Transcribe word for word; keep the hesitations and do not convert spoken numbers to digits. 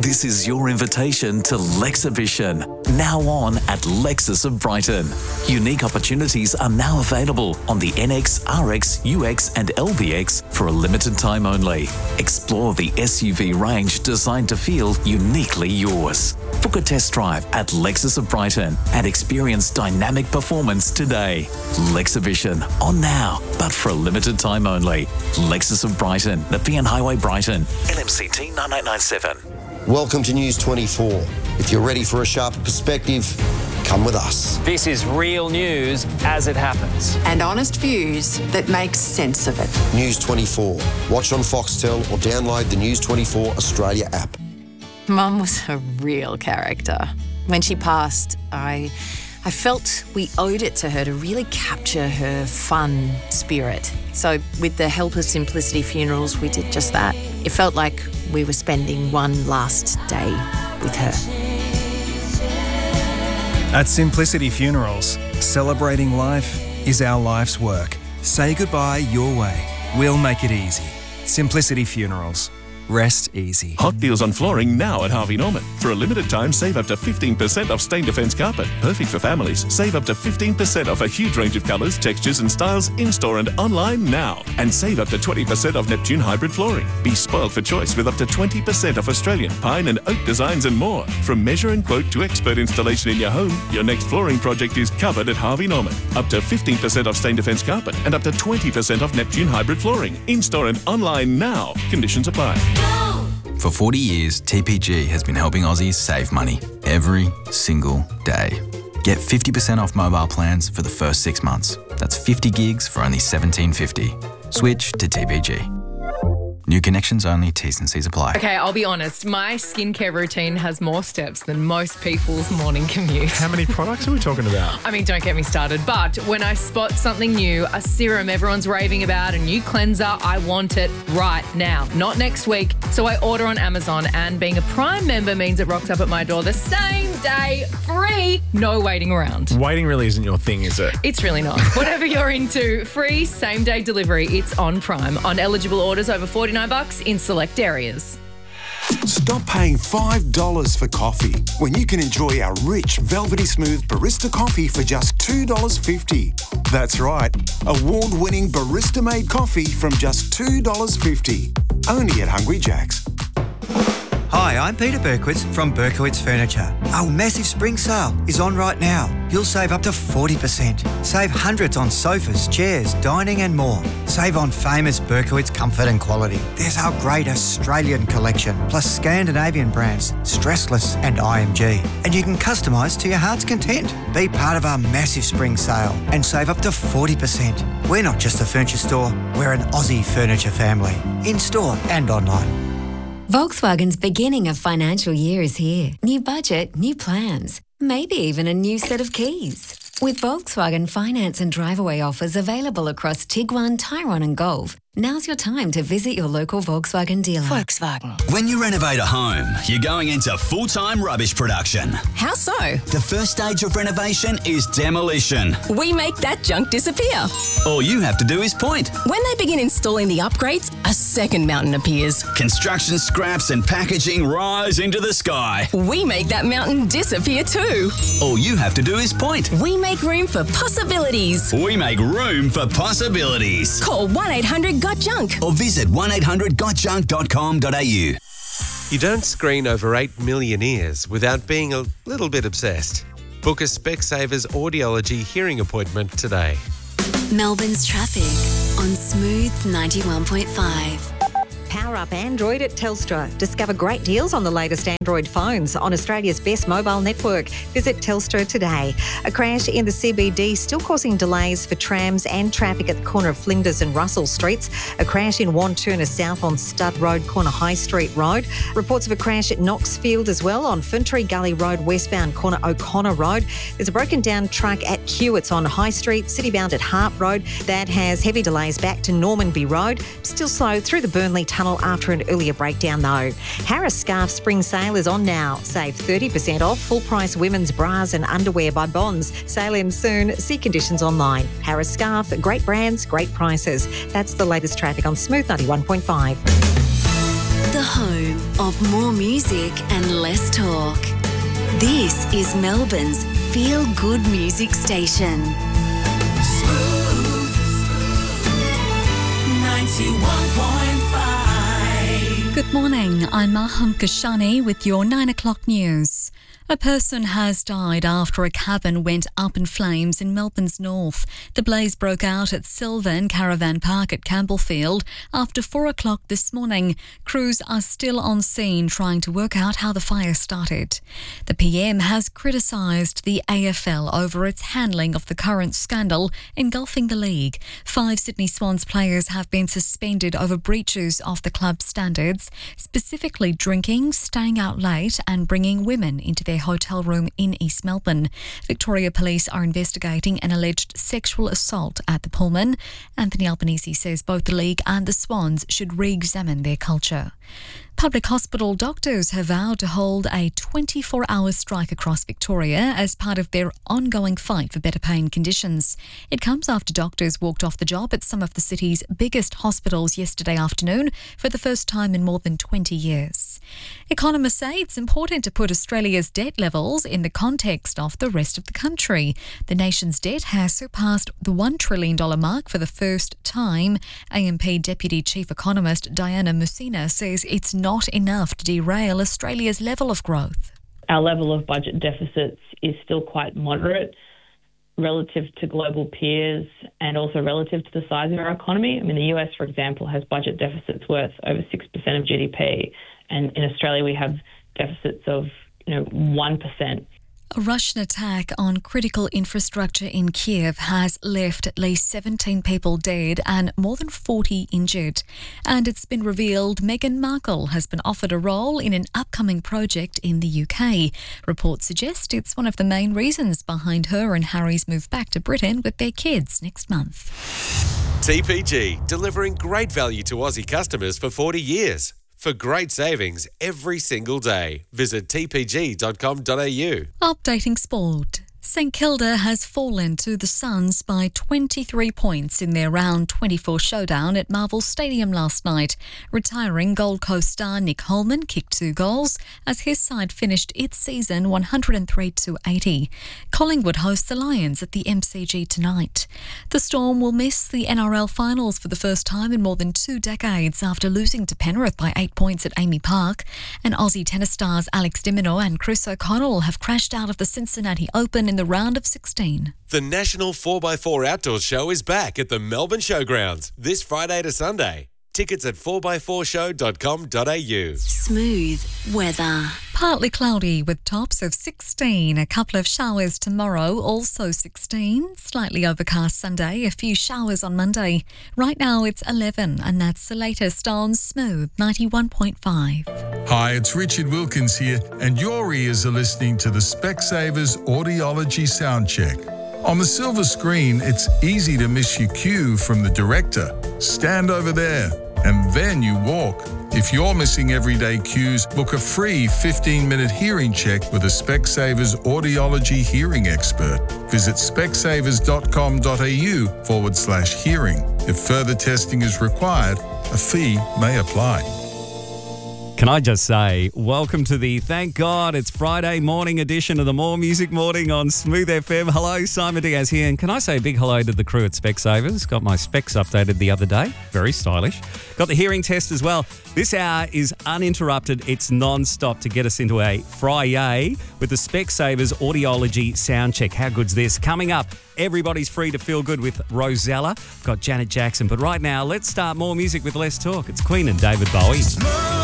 This is your invitation to Lexibition, now on at Lexus of Brighton. Unique opportunities are now available on the N X, R X, U X and L B X for a limited time only. Explore the S U V range designed to feel uniquely yours. Book a test drive at Lexus of Brighton and experience dynamic performance today. Lexibition, on now, but for a limited time only. Lexus of Brighton, Nepean Highway, Brighton, L M C T nine eight nine seven. Welcome to News twenty-four. If you're ready for a sharper perspective, come with us. This is real news as it happens. And honest views that make sense of it. News twenty-four. Watch on Foxtel or download the News twenty-four Australia app. Mum was a real character. When she passed, I... I felt we owed it to her to really capture her fun spirit. So with the help of Simplicity Funerals, we did just that. It felt like we were spending one last day with her. At Simplicity Funerals, celebrating life is our life's work. Say goodbye your way. We'll make it easy. Simplicity Funerals. Rest easy. Hot deals on flooring now at Harvey Norman. For a limited time, save up to fifteen percent off Stain Defence carpet. Perfect for families. Save up to fifteen percent off a huge range of colours, textures and styles in-store and online now. And save up to twenty percent off Neptune hybrid flooring. Be spoiled for choice with up to twenty percent off Australian, pine and oak designs and more. From measure and quote to expert installation in your home, your next flooring project is covered at Harvey Norman. Up to fifteen percent off Stain Defence carpet and up to twenty percent off Neptune hybrid flooring. In-store and online now. Conditions apply. For forty years, T P G has been helping Aussies save money every single day. Get fifty percent off mobile plans for the first six months. That's fifty gigs for only seventeen fifty. Switch to T P G. New connections only, T's and C's apply. Okay, I'll be honest. My skincare routine has more steps than most people's morning commute. How many products are we talking about? I mean, don't get me started. But when I spot something new, a serum everyone's raving about, a new cleanser, I want it right now, not next week. So I order on Amazon, and being a Prime member means it rocks up at my door the same day, free, no waiting around. Waiting really isn't your thing, is it? It's really not. Whatever you're into, free same-day delivery. It's on Prime. On eligible orders over forty-nine bucks in select areas. Stop paying five dollars for coffee when you can enjoy our rich, velvety smooth barista coffee for just two dollars fifty. That's right, award-winning barista-made coffee from just two dollars fifty. Only at Hungry Jack's. Hi, I'm Peter Berkowitz from Berkowitz Furniture. Our massive spring sale is on right now. You'll save up to forty percent. Save hundreds on sofas, chairs, dining and more. Save on famous Berkowitz comfort and quality. There's our great Australian collection, plus Scandinavian brands, Stressless and I M G. And you can customise to your heart's content. Be part of our massive spring sale and save up to forty percent. We're not just a furniture store, we're an Aussie furniture family. In-store and online. Volkswagen's beginning of financial year is here. New budget, new plans, maybe even a new set of keys. With Volkswagen finance and drive-away offers available across Tiguan, Tyrone and Golf, now's your time to visit your local Volkswagen dealer. Volkswagen. When you renovate a home, you're going into full-time rubbish production. How so? The first stage of renovation is demolition. We make that junk disappear. All you have to do is point. When they begin installing the upgrades, a second mountain appears. Construction scraps and packaging rise into the sky. We make that mountain disappear too. All you have to do is point. We make room for possibilities. We make room for possibilities. Call one eight hundred got junk or visit one eight hundred got junk dot com dot a u. You don't screen over eight million ears without being a little bit obsessed. Book a Specsavers audiology hearing appointment today. Melbourne's traffic on Smooth ninety-one point five. Power up Android at Telstra. Discover great deals on the latest Android phones on Australia's best mobile network. Visit Telstra today. A crash in the C B D still causing delays for trams and traffic at the corner of Flinders and Russell Streets. A crash in Wantirna South on Stud Road, corner High Street Road. Reports of a crash at Knoxfield as well on Fintry Gully Road, westbound corner O'Connor Road. There's a broken down truck at Kew. On High Street, citybound at Harp Road. That has heavy delays back to Normanby Road. Still slow through the Burnley Tunnel after an earlier breakdown though. Harris Scarf Spring Sale is on now. Save thirty percent off full price women's bras and underwear by Bonds. Sale ends soon. See conditions online. Harris Scarf, great brands, great prices. That's the latest traffic on Smooth ninety-one point five. the home of more music and less talk. This is Melbourne's feel-good music station. Smooth ninety-one point five. Good morning, I'm Maham Kashani with your nine o'clock news. A person has died after a cabin went up in flames in Melbourne's north. The blaze broke out at Sylvan Caravan Park at Campbellfield after four o'clock this morning. Crews are still on scene trying to work out how the fire started. The P M has criticised the A F L over its handling of the current scandal engulfing the league. Five Sydney Swans players have been suspended over breaches of the club's standards, specifically drinking, staying out late and bringing women into their hotel room in East Melbourne. Victoria Police are investigating an alleged sexual assault at the Pullman. Anthony Albanese says both the league and the Swans should re-examine their culture. Public hospital doctors have vowed to hold a twenty-four hour strike across Victoria as part of their ongoing fight for better paying conditions. It comes after doctors walked off the job at some of the city's biggest hospitals yesterday afternoon for the first time in more than twenty years. Economists say it's important to put Australia's debt levels in the context of the rest of the country. The nation's debt has surpassed the one trillion dollars mark for the first time. A M P Deputy Chief Economist Diana Musina says it's not enough to derail Australia's level of growth. Our level of budget deficits is still quite moderate relative to global peers and also relative to the size of our economy. I mean, the U S, for example, has budget deficits worth over six percent of G D P, and in Australia we have deficits of, you know, one percent. A Russian attack on critical infrastructure in Kiev has left at least seventeen people dead and more than forty injured. And it's been revealed Meghan Markle has been offered a role in an upcoming project in the U K. Reports suggest it's one of the main reasons behind her and Harry's move back to Britain with their kids next month. T P G, delivering great value to Aussie customers for forty years. For great savings every single day, visit t p g dot com dot a u. Updating sport. St Kilda has fallen to the Suns by twenty-three points in their round twenty-four showdown at Marvel Stadium last night. Retiring Gold Coast star Nick Holman kicked two goals as his side finished its season one hundred three to eighty. Collingwood hosts the Lions at the M C G tonight. The Storm will miss the N R L finals for the first time in more than two decades after losing to Penrith by eight points at Amy Park. And Aussie tennis stars Alex de Minaur and Chris O'Connell have crashed out of the Cincinnati Open in the round of sixteen. The National four by four Outdoors Show is back at the Melbourne Showgrounds this Friday to Sunday. Tickets at four by four show dot com dot a u. Smooth weather. Partly cloudy with tops of sixteen. A couple of showers tomorrow, also sixteen. Slightly overcast Sunday, a few showers on Monday. Right now it's eleven, and that's the latest on Smooth ninety-one point five. Hi, it's Richard Wilkins here, and your ears are listening to the Specsavers Audiology Soundcheck. On the silver screen, it's easy to miss your cue from the director. Stand over there, and then you walk. If you're missing everyday cues, book a free fifteen minute hearing check with a Specsavers Audiology hearing expert. Visit specsavers dot com dot a u forward slash hearing. If further testing is required, a fee may apply. Can I just say, welcome to the Thank God It's Friday morning edition of the More Music Morning on Smooth F M. Hello, Simon Diaz here. And can I say a big hello to the crew at Specsavers? Got my specs updated the other day. Very stylish. Got the hearing test as well. This hour is uninterrupted. It's non-stop to get us into a Friday with the Specsavers Audiology Soundcheck. How good's this? Coming up, everybody's free to feel good with Rosella. Got Janet Jackson. But right now, let's start more music with less talk. It's Queen and David Bowie.